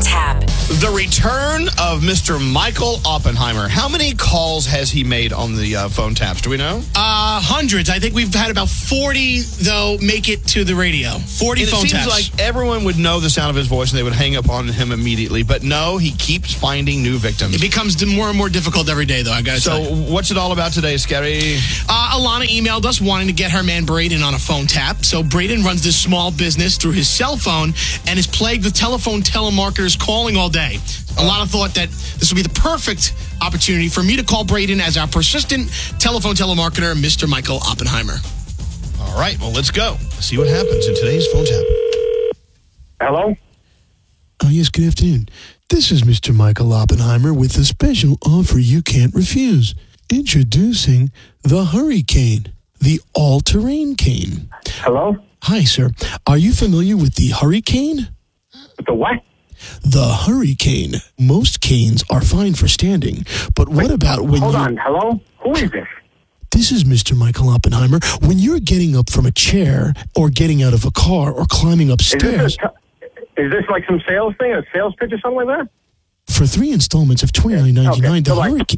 tap. The return of Mr. Michael Oppenheimer. How many calls has he made on the phone taps? Do we know? Hundreds. I think we've had about 40, though, make it to the radio. 40 and phone taps. It seems like everyone would know the sound of his voice and they would hang up on him immediately. But no, he keeps finding new victims. It becomes more and more difficult every day, though, I got to tell you. So what's it all about today, Scary? Alana emailed us wanting to get her man Braden on a phone tap. So Braden runs this small business through his cell phone and is plagued with telephone telemarketers calling all day. Alana thought that this would be the perfect opportunity for me to call Braden as our persistent telephone telemarketer, Mr. Michael Oppenheimer. All right, well, let's go. See what happens in today's phone tap. Hello? Oh, yes, good afternoon. This is Mr. Michael Oppenheimer with a special offer you can't refuse. Introducing the Hurricane, the all-terrain cane. Hello? Hi, sir. Are you familiar with the Hurricane? The what? The Hurricane. Most canes are fine for standing, but what about when Hold on. Hello? Who is this? This is Mr. Michael Oppenheimer. When you're getting up from a chair or getting out of a car or climbing upstairs... Is this like some sales thing, a sales pitch or something like that? For 3 installments of $29.99, Okay. the Hurricane...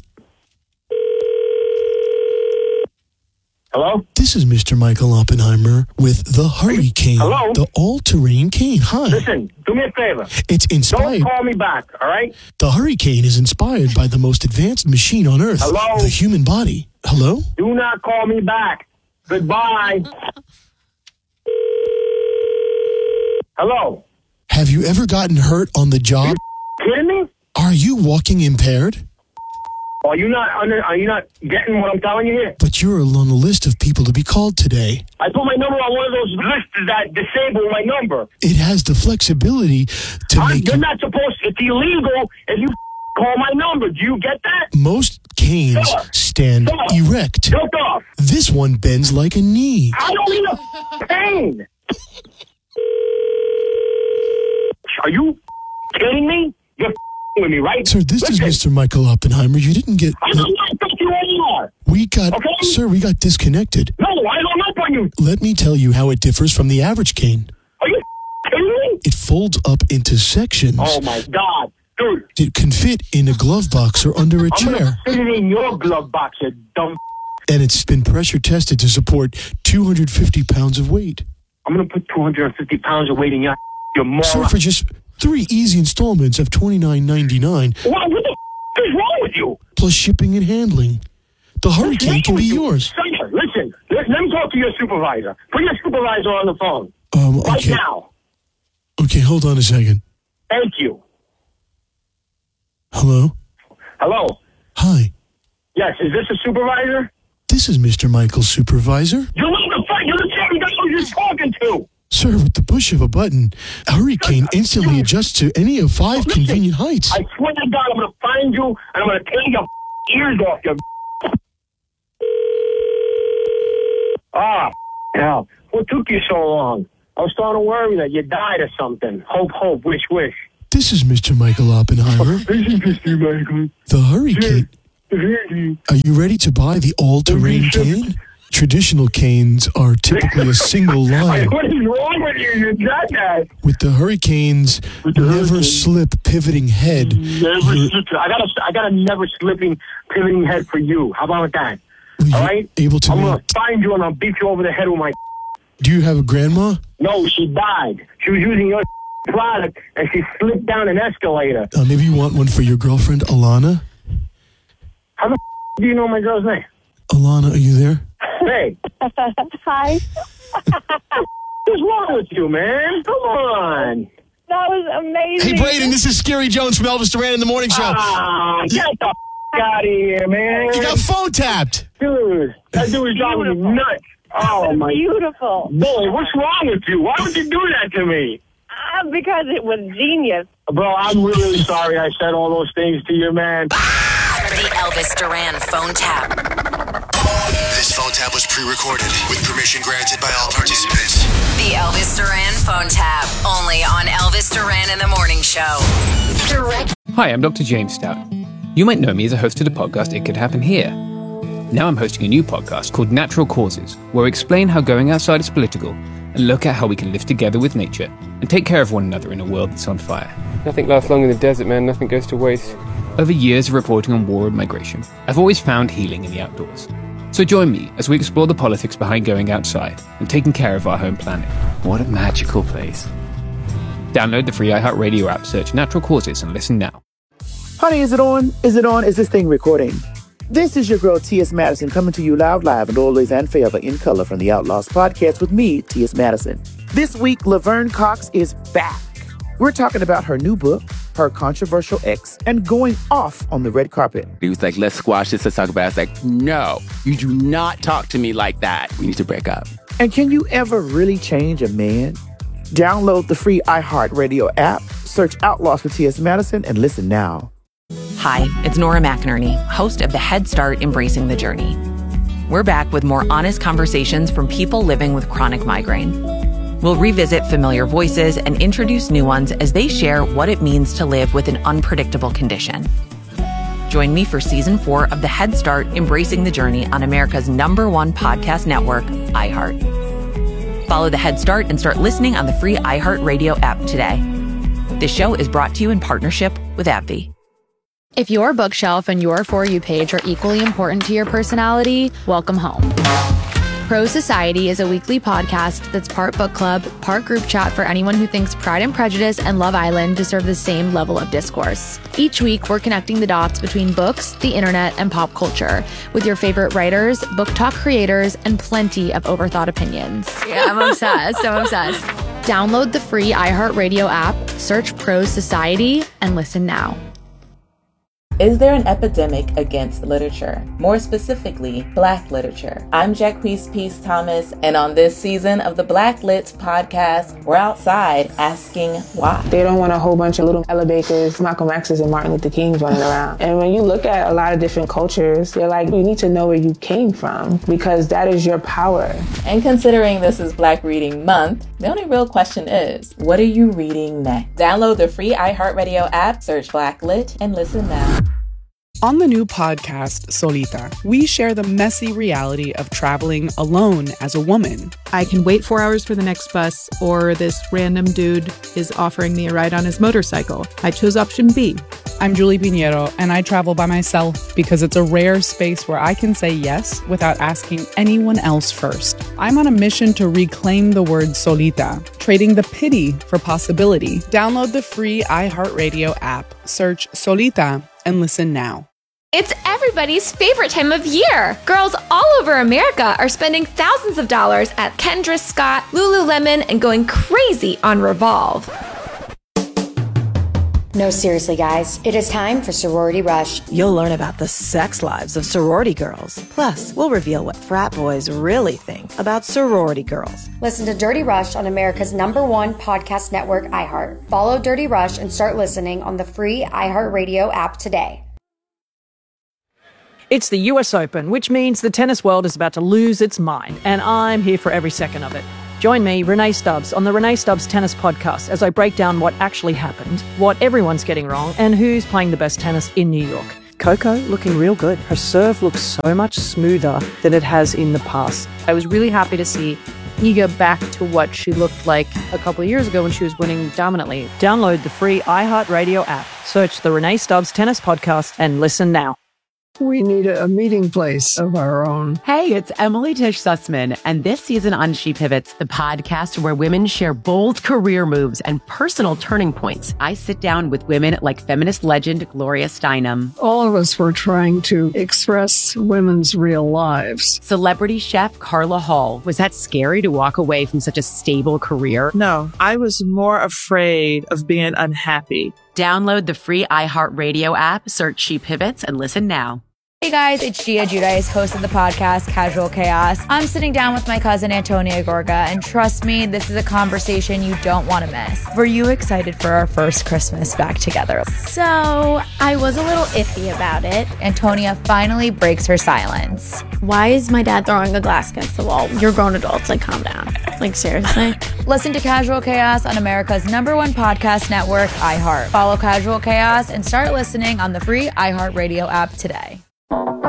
Hello? This is Mr. Michael Oppenheimer with the Hurricane. Hello? The all-terrain cane. Hi. Listen, do me a favor. It's inspired... Don't call me back, all right? The Hurricane is inspired by the most advanced machine on Earth. Hello? The human body. Hello? Do not call me back. Goodbye. Hello? Have you ever gotten hurt on the job? Kidding me? Are you walking impaired? Are you not getting what I'm telling you here? But you're on the list of people to be called today. I put my number on one of those lists that disable my number. It has the flexibility to make... You're not supposed to. It's illegal if you call my number. Do you get that? Most canes stand erect. Tilt off. This one bends like a knee. I don't need a pain. Are you kidding me? You're with me, right? Sir, this is Mr. Michael Oppenheimer. You didn't get... I don't know you anymore. We got... Okay? Sir, we got disconnected. No, I don't know on you. Let me tell you how it differs from the average cane. Are you kidding me? It folds up into sections. Oh, my God. Dude. It can fit in a glove box or under a I'm going chair. to fit it in your glove box, you dumb... And it's been pressure tested to support 250 pounds of weight. I'm going to put 250 pounds of weight in your moron. Sir, for just 3 easy installments of $29.99. What the is wrong with you? Plus shipping and handling. The Hurricane can be yours. Sir, listen, let me talk to your supervisor. Put your supervisor on the phone. Okay. Right now. Okay, hold on a second. Thank you. Hello? Hello? Hi. Yes, is this a supervisor? This is Mr. Michael's supervisor. You're the same guy who you're talking to. Sir, with the push of a button, a Hurricane instantly adjusts to any of 5 convenient heights. I swear to God, I'm going to find you, and I'm going to tear your ears off your... Hell. What took you so long? I was starting to worry that you died or something. Hope, wish. This is Mr. Michael Oppenheimer. This is Mr. Michael. The Hurricane. Are you ready to buy the all-terrain cane? Traditional canes are typically a single line. What is wrong with you? You got that. With the Hurricane's never slip pivoting head. I got a never slipping pivoting head for you. How about that? All right? Able to I'm going to find you and I'll beat you over the head with my... Do you have a grandma? No, she died. She was using your product and she slipped down an escalator. Maybe you want one for your girlfriend, Alana? How the do you know my girl's name? Alana, are you there? Hey. Hi. What's wrong with you, man? Come on. That was amazing. Hey, Braden, this is Scary Jones from Elvis Duran in the Morning Show. Get the out of here, man. You got phone tapped. Dude, that dude is driving me nuts. Oh, my. Beautiful. Boy, what's wrong with you? Why would you do that to me? Because it was genius. Bro, I'm really sorry I said all those things to you, man. The Elvis Duran phone tap. This phone tap was pre-recorded with permission granted by all participants. The Elvis Duran phone tap. Only on Elvis Duran in the Morning Show. Hi, I'm Dr. James Stout. You might know me as a host of the podcast It Could Happen Here. Now I'm hosting a new podcast called Natural Causes, where I explain how going outside is political and look at how we can live together with nature and take care of one another in a world that's on fire. Nothing lasts long in the desert, man. Nothing goes to waste. Over years of reporting on war and migration, I've always found healing in the outdoors. So join me as we explore the politics behind going outside and taking care of our home planet. What a magical place. Download the free iHeartRadio app, search Natural Causes, and listen now. Honey, is it on? Is it on? Is this thing recording? This is your girl, T.S. Madison, coming to you loud, live, and always and forever in color from the Outlaws podcast with me, T.S. Madison. This week, Laverne Cox is back. We're talking about her new book, her controversial ex, and going off on the red carpet. He was like, let's squash this, let's talk about it. I was like, no, you do not talk to me like that. We need to break up. And can you ever really change a man? Download the free iHeartRadio app, search Outlaws for T.S. Madison, and listen now. Hi, it's Nora McInerney, host of the Head Start Embracing the Journey. We're back with more honest conversations from people living with chronic migraine. We'll revisit familiar voices and introduce new ones as they share what it means to live with an unpredictable condition. Join me for Season 4 of the Head Start Embracing the Journey on America's #1 podcast network, iHeart. Follow the Head Start and start listening on the free iHeartRadio app today. This show is brought to you in partnership with AbbVie. If your bookshelf and your For You page are equally important to your personality, welcome home. Pro Society is a weekly podcast that's part book club, part group chat for anyone who thinks Pride and Prejudice and Love Island deserve the same level of discourse. Each week, we're connecting the dots between books, the internet, and pop culture with your favorite writers, book talk creators, and plenty of overthought opinions. Yeah, I'm obsessed. Download the free iHeartRadio app, search Pro Society, and listen now. Is there an epidemic against literature? More specifically, Black literature. I'm Jacquees Peace Thomas, and on this season of the Black Lit podcast, we're outside asking why. They don't want a whole bunch of little Ella Bakers, Malcolm X's, and Martin Luther Kings running around. And when you look at a lot of different cultures, they're like, you need to know where you came from, because that is your power. And considering this is Black Reading Month, the only real question is, what are you reading next? Download the free iHeartRadio app, search Black Lit, and listen now. On the new podcast, Solita, we share the messy reality of traveling alone as a woman. I can wait 4 hours for the next bus, or this random dude is offering me a ride on his motorcycle. I chose option B. I'm Julie Pinheiro, and I travel by myself because it's a rare space where I can say yes without asking anyone else first. I'm on a mission to reclaim the word solita, trading the pity for possibility. Download the free iHeartRadio app, search Solita, and listen now. It's everybody's favorite time of year. Girls all over America are spending thousands of dollars at Kendra Scott, Lululemon, and going crazy on Revolve. No, seriously, guys. It is time for Sorority Rush. You'll learn about the sex lives of sorority girls. Plus, we'll reveal what frat boys really think about sorority girls. Listen to Dirty Rush on America's #1 podcast network, iHeart. Follow Dirty Rush and start listening on the free iHeartRadio app today. It's the US Open, which means the tennis world is about to lose its mind, and I'm here for every second of it. Join me, Renee Stubbs, on the Renee Stubbs Tennis Podcast as I break down what actually happened, what everyone's getting wrong, and who's playing the best tennis in New York. Coco looking real good. Her serve looks so much smoother than it has in the past. I was really happy to see Iga back to what she looked like a couple of years ago when she was winning dominantly. Download the free iHeartRadio app, search the Renee Stubbs Tennis Podcast, and listen now. We need a meeting place of our own. Hey, it's Emily Tish Sussman, and this season on She Pivots, the podcast where women share bold career moves and personal turning points. I sit down with women like feminist legend Gloria Steinem. All of us were trying to express women's real lives. Celebrity chef Carla Hall. Was that scary to walk away from such a stable career? No, I was more afraid of being unhappy. Download the free iHeartRadio app, search She Pivots, and listen now. Hey guys, it's Gia Giudice, host of the podcast Casual Chaos. I'm sitting down with my cousin Antonia Gorga, and trust me, this is a conversation you don't want to miss. Were you excited for our first Christmas back together? So, I was a little iffy about it. Antonia finally breaks her silence. Why is my dad throwing a glass against the wall? You're grown adults, like calm down. Like seriously? Listen to Casual Chaos on America's #1 podcast network, iHeart. Follow Casual Chaos and start listening on the free iHeartRadio app today.